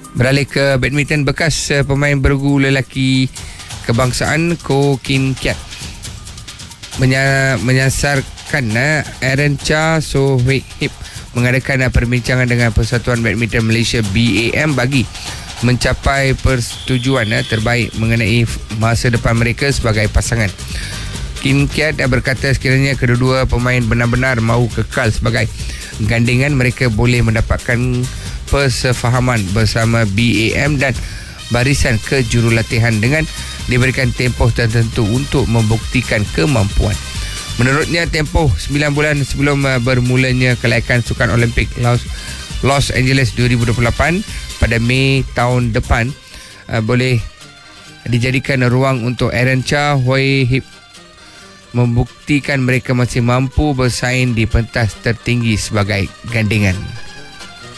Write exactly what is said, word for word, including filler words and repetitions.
Beralih ke badminton, bekas uh, pemain bergu lelaki kebangsaan Ko Kin Kiat Menya, menyasarkan uh, Aaron Chia So Hui Hip mengadakan uh, perbincangan dengan Persatuan Badminton Malaysia B A M bagi mencapai persetujuan uh, terbaik mengenai masa depan mereka sebagai pasangan. Kin Kiat uh, berkata sekiranya kedua-dua pemain benar-benar mahu kekal sebagai gandingan, mereka boleh mendapatkan persefahaman bersama B A M dan barisan kejurulatihan dengan diberikan tempoh tertentu untuk membuktikan kemampuan. Menurutnya, tempoh sembilan bulan sebelum bermulanya kelaikan Sukan Olimpik Los, Los Angeles dua ribu dua puluh lapan pada Mei tahun depan uh, boleh dijadikan ruang untuk Aaron Chia Hui Hip membuktikan mereka masih mampu bersaing di pentas tertinggi sebagai gandingan.